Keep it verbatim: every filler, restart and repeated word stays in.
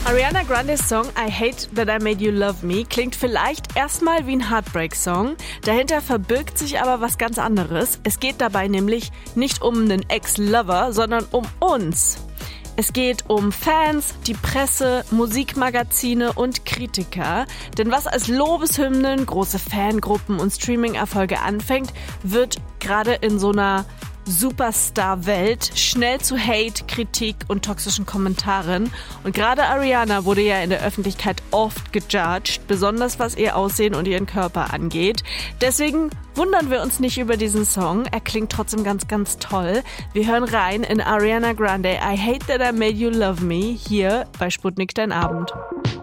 Ariana Grandes Song I Hate That I Made You Love Me klingt vielleicht erstmal wie ein Heartbreak-Song. Dahinter verbirgt sich aber was ganz anderes. Es geht dabei nämlich nicht um einen Ex-Lover, sondern um uns. Es geht um Fans, die Presse, Musikmagazine und Kritiker. Denn was als Lobeshymnen, große Fangruppen und Streaming-Erfolge anfängt, wird gerade in so einer Superstar-Welt schnell zu Hate, Kritik und toxischen Kommentaren. Und gerade Ariana wurde ja in der Öffentlichkeit oft gejudged, besonders was ihr Aussehen und ihren Körper angeht. Deswegen wundern wir uns nicht über diesen Song. Er klingt trotzdem ganz, ganz toll. Wir hören rein in Ariana Grande I Hate That I Made You Love Me hier bei Sputnik Dein Abend.